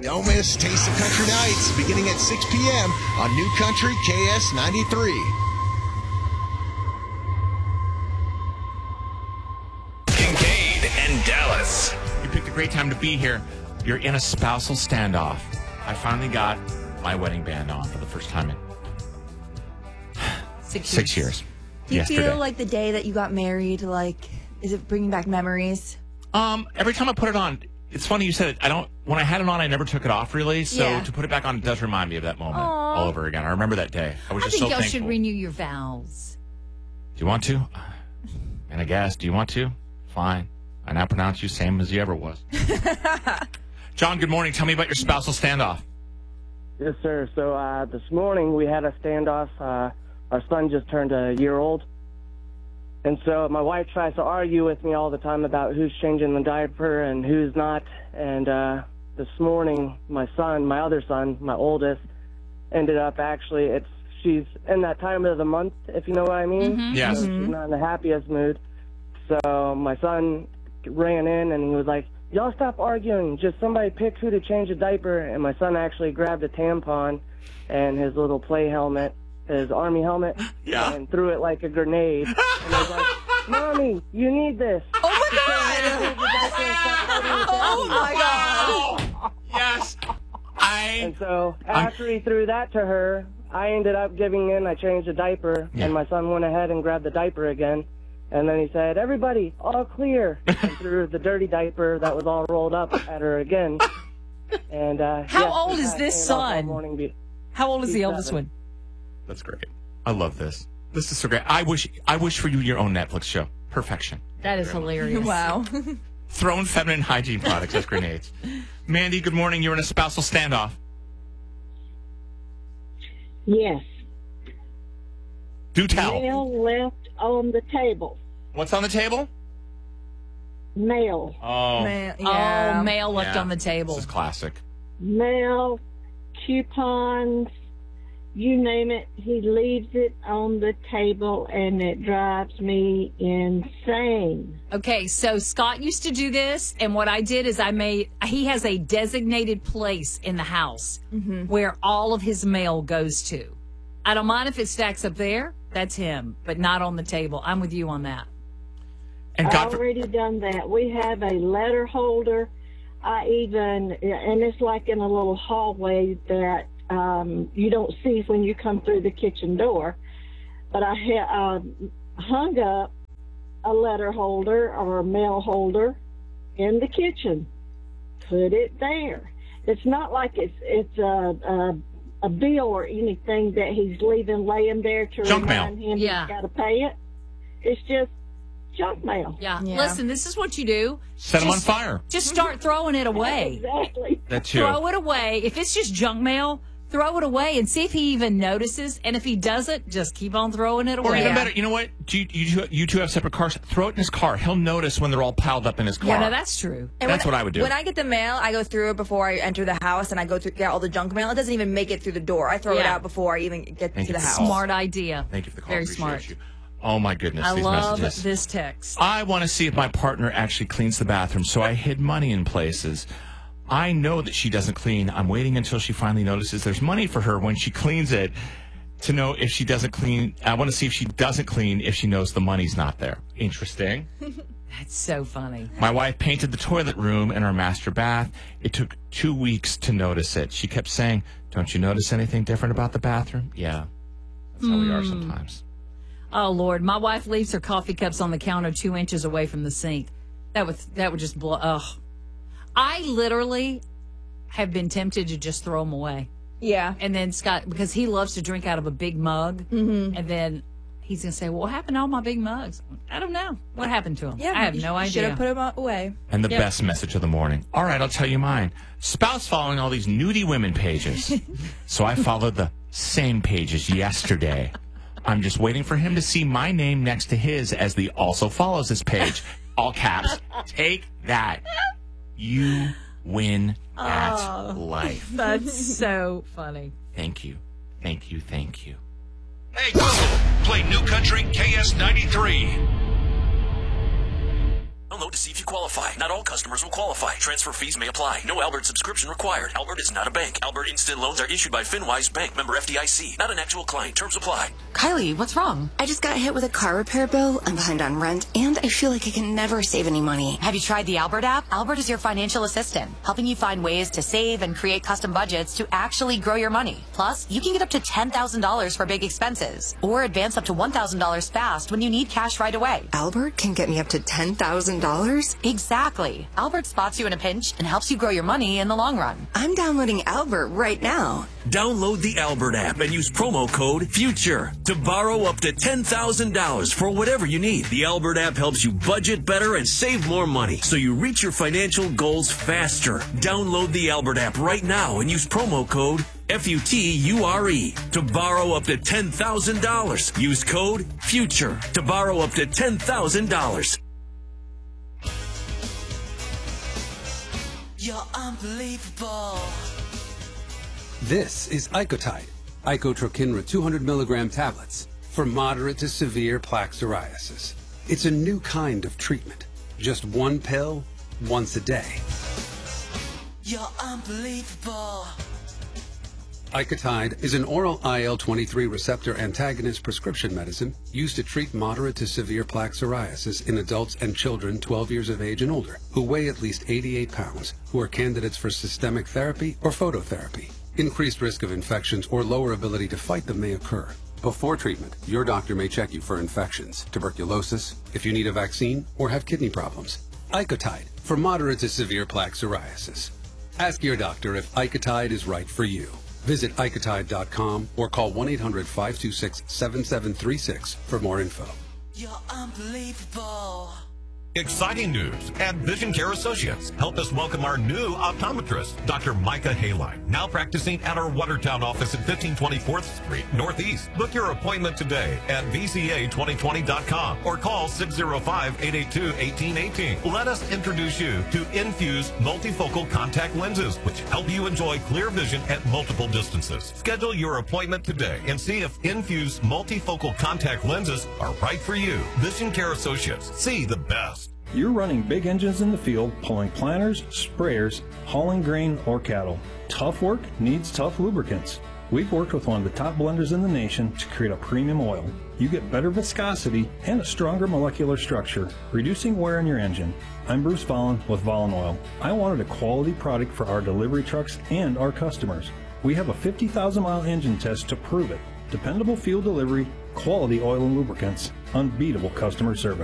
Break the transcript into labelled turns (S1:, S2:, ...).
S1: Don't miss Taste of Country Nights beginning at 6 p.m. on New Country KS 93.
S2: Kincaid and Dallas.
S3: You picked a great time to be here. You're in a spousal standoff. I finally got my wedding band on for the first time in 6 years.
S4: Do you
S3: Yesterday.
S4: feel like the day that you got married, like, is it bringing back memories?
S3: Every time I put it on, it's funny you said it. When I had it on, I never took it off really. So
S4: Yeah.
S3: to put it back on, it does remind me of that moment all over again. I remember that day. I was
S5: I
S3: just
S5: think
S3: so
S5: y'all
S3: thankful.
S5: should renew your vows.
S3: Do you want to? And I guess, do you want to? Fine. I now pronounce you same as you ever was. John, good morning. Tell me about your spousal standoff.
S6: Yes, sir. So this morning we had a standoff. Our son just turned a year old. And so my wife tries to argue with me all the time about who's changing the diaper and who's not. And this morning, my other son, my oldest, ended up she's in that time of the month, if you know what I mean.
S5: Mm-hmm.
S3: Yes.
S6: So she's not in the happiest mood. So my son ran in and he was like, y'all stop arguing. Just somebody pick who to change a diaper. And my son actually grabbed a tampon and his little play helmet, his army helmet,
S3: Yeah.
S6: and threw it like a grenade. And I was like, Mommy, you need this.
S4: Oh, my God! Oh, my God!
S3: Yes.
S6: And so after he threw that to her, I ended up giving in. I changed the diaper,
S3: Yeah.
S6: and my son went ahead and grabbed the diaper again. And then he said, everybody, all clear, and threw the dirty diaper that was all rolled up at her again. And
S5: How old is this son? How old is the
S6: He's
S5: oldest
S6: 7.
S5: one?
S3: That's great. I love this. This is so great. I wish for you your own Netflix show. Perfection.
S5: That is hilarious.
S4: Wow.
S3: Throwing feminine hygiene products as grenades. Mandy, good morning. You're in a spousal standoff.
S7: Yes.
S3: Do tell.
S7: Mail left on the table.
S3: What's on the table?
S7: Mail.
S3: Oh,
S4: Man, yeah.
S5: Oh, mail left
S3: yeah.
S5: on the table.
S3: This is classic.
S7: Mail, coupons, you name it. He leaves it on the table, and it drives me insane.
S5: Okay, so Scott used to do this, and what I did is he has a designated place in the house where all of his mail goes to. I don't mind if it stacks up there. That's him, but not on the table. I'm with you on that.
S3: And
S7: I've
S3: God,
S7: already done that. We have a letter holder. And it's like in a little hallway that you don't see when you come through the kitchen door. But I hung up a letter holder or a mail holder in the kitchen. Put it there. It's not like it's a bill or anything that he's leaving laying there to
S3: Junk
S7: remind him
S5: Yeah.
S7: he's got to pay it. It's just junk mail.
S5: Yeah.
S4: Yeah.
S5: Listen, this is what you do.
S3: set them on fire.
S5: Just start throwing it away.
S7: Exactly.
S3: That too.
S5: Throw it away. If it's just junk mail, throw it away and see if he even notices. And if he doesn't, just keep on throwing it away.
S3: Or even better, you know what? You two have separate cars. Throw it in his car. He'll notice when they're all piled up in his car.
S5: Yeah, no, that's true.
S4: And
S3: That's what I would do.
S4: When I get the mail, I go through it before I enter the house, and I go through get all the junk mail. It doesn't even make it through the door. I throw it
S5: Yeah.
S4: out before I even get
S3: Thank
S4: to the
S3: you.
S4: house.
S5: Smart idea.
S3: Thank you for the call.
S5: Very
S3: Appreciate
S5: smart.
S3: you. Oh my goodness,
S5: I
S3: these
S5: love
S3: messages.
S5: this text.
S3: I want to see if my partner actually cleans the bathroom, so I hid money in places. I know that she doesn't clean. I'm waiting until she finally notices there's money for her when she cleans it to know if she doesn't clean. I want to see if she doesn't clean if she knows the money's not there. Interesting.
S5: That's so funny.
S3: My wife painted the toilet room in our master bath. It took 2 weeks to notice it. She kept saying, "Don't you notice anything different about the bathroom?" Yeah, that's how we are sometimes.
S5: Oh, Lord. My wife leaves her coffee cups on the counter 2 inches away from the sink. That would just blow. Ugh. I literally have been tempted to just throw them away.
S4: Yeah.
S5: And then Scott, because he loves to drink out of a big mug, and then he's going to say, well, what happened to all my big mugs? I don't know. What happened to them?
S4: Yeah.
S5: I have no
S4: Should
S5: idea.
S4: have put them away.
S3: And the
S5: Yep.
S3: best message of the morning. All right, I'll tell you mine. Spouse following all these nudie women pages. So I followed the same pages yesterday. I'm just waiting for him to see my name next to his as the also follows this page. All caps. Take that. You win at life.
S5: That's so funny.
S3: Thank you. Thank you. Thank you.
S2: Hey, Google, play New Country KS 93.
S8: Download to see if you qualify. Not all customers will qualify. Transfer fees may apply. No Albert subscription required. Albert is not a bank. Albert Instant Loans are issued by FinWise Bank, member FDIC. Not an actual client. Terms apply.
S9: Kylie, what's wrong? I just got hit with a car repair bill. I'm behind on rent, and I feel like I can never save any money.
S10: Have you tried the Albert app? Albert is your financial assistant, helping you find ways to save and create custom budgets to actually grow your money. Plus, you can get up to $10,000 for big expenses, or advance up to $1,000 fast when you need cash right away.
S9: Albert can get me up to $10,000?
S10: Exactly. Albert spots you in a pinch and helps you grow your money in the long run.
S9: I'm downloading Albert right now.
S8: Download the Albert app and use promo code FUTURE to borrow up to $10,000 for whatever you need. The Albert app helps you budget better and save more money so you reach your financial goals faster. Download the Albert app right now and use promo code FUTURE to borrow up to $10,000. Use code FUTURE to borrow up to $10,000.
S11: You're unbelievable.
S12: This is Icotide, Icotrokinra 200 milligram tablets for moderate to severe plaque psoriasis. It's a new kind of treatment. Just one pill, once a day.
S11: You're unbelievable.
S12: Icotide is an oral IL-23 receptor antagonist prescription medicine used to treat moderate to severe plaque psoriasis in adults and children 12 years of age and older who weigh at least 88 pounds, who are candidates for systemic therapy or phototherapy. Increased risk of infections or lower ability to fight them may occur. Before treatment, your doctor may check you for infections, tuberculosis, if you need a vaccine, or have kidney problems. Icotide for moderate to severe plaque psoriasis. Ask your doctor if Icotide is right for you. Visit Icotide.com or call 1-800-526-7736 for more info.
S11: You're unbelievable.
S13: Exciting news at Vision Care Associates. Help us welcome our new optometrist, Dr. Micah Haline, now practicing at our Watertown office at 1524th Street Northeast. Book your appointment today at VCA2020.com or call 605-882-1818. Let us introduce you to Infuse multifocal contact lenses, which help you enjoy clear vision at multiple distances. Schedule your appointment today and see if Infuse multifocal contact lenses are right for you. Vision Care Associates. See the best.
S14: You're running big engines in the field, pulling planters, sprayers, hauling grain or cattle. Tough work needs tough lubricants. We've worked with one of the top blenders in the nation to create a premium oil. You get better viscosity and a stronger molecular structure, reducing wear in your engine. I'm Bruce Vollen with Vollen Oil. I wanted a quality product for our delivery trucks and our customers. We have a 50,000-mile engine test to prove it. Dependable fuel delivery, quality oil and lubricants, unbeatable customer service.